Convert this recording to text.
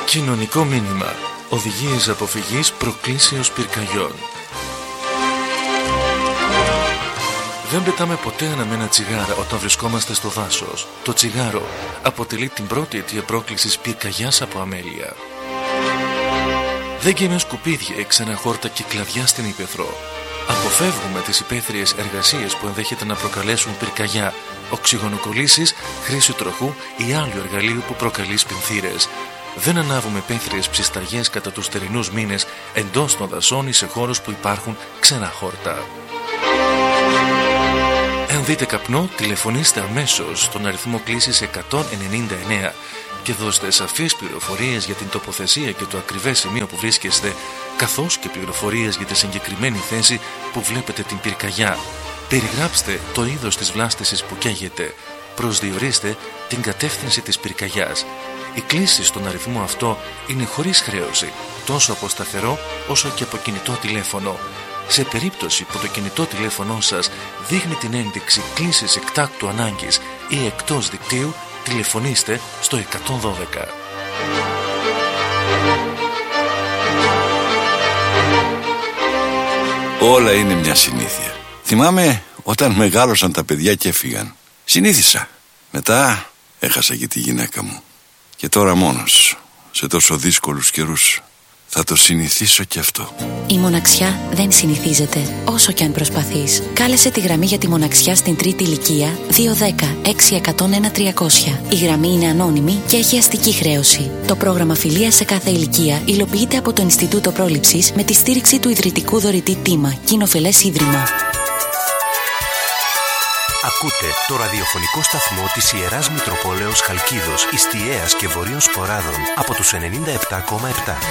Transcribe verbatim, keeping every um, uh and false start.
Κοινωνικό μήνυμα. Οδηγίες αποφυγής προκλήσεως πυρκαγιών. Δεν πετάμε ποτέ αναμένα τσιγάρα όταν βρισκόμαστε στο δάσος. Το τσιγάρο αποτελεί την πρώτη αιτία πρόκλησης πυρκαγιάς από αμέλεια. Δεν καίμε σκουπίδια, ξένα χόρτα και κλαδιά στην ύπαιθρο. Αποφεύγουμε τις υπαίθριες εργασίες που ενδέχεται να προκαλέσουν πυρκαγιά, οξυγονοκολλήσεις, χρήση τροχού ή άλλου εργαλείου που προκαλεί σπινθήρες. Δεν ανάβουμε υπαίθριες ψισταριές κατά τους θερινούς μήνες εντός των δασών ή σε χώρους που υπάρχουν ξένα χόρτα. Αν δείτε καπνό, τηλεφωνήστε αμέσως στον αριθμό κλήσης εκατόν ενενήντα εννέα και δώστε σαφείς πληροφορίες για την τοποθεσία και το ακριβές σημείο που βρίσκεστε, καθώς και πληροφορίες για τη συγκεκριμένη θέση που βλέπετε την πυρκαγιά. Περιγράψτε το είδος της βλάστησης που καίγεται. Προσδιορίστε την κατεύθυνση της πυρκαγιάς. Η κλήση στον αριθμό αυτό είναι χωρίς χρέωση, τόσο από σταθερό όσο και από κινητό τηλέφωνο. Σε περίπτωση που το κινητό τηλέφωνο σας δείχνει την ένδειξη κλήσης εκτάκτου ανάγκης ή εκτός δικτύου, τηλεφωνήστε στο εκατόν δώδεκα. Όλα είναι μια συνήθεια. Θυμάμαι όταν μεγάλωσαν τα παιδιά και έφυγαν. Συνήθισα. Μετά έχασα και τη γυναίκα μου. Και τώρα μόνος, σε τόσο δύσκολους καιρούς, θα το συνηθίσω και αυτό. Η μοναξιά δεν συνηθίζεται, όσο και αν προσπαθείς. Κάλεσε τη γραμμή για τη μοναξιά στην τρίτη ηλικία δύο δέκα έξι εκατόν ένα τριακόσια. Η γραμμή είναι ανώνυμη και έχει αστική χρέωση. Το πρόγραμμα φιλίας σε κάθε ηλικία υλοποιείται από το Ινστιτούτο Πρόληψης με τη στήριξη του ιδρυτικού δωρητή Τίμα, κοινοφελές ίδρυμα. Ακούτε το ραδιοφωνικό σταθμό της Ιεράς Μητροπόλεως Χαλκίδος, Ιστιαίας και Βορείων Σποράδων από τους ενενήντα επτά κόμμα επτά.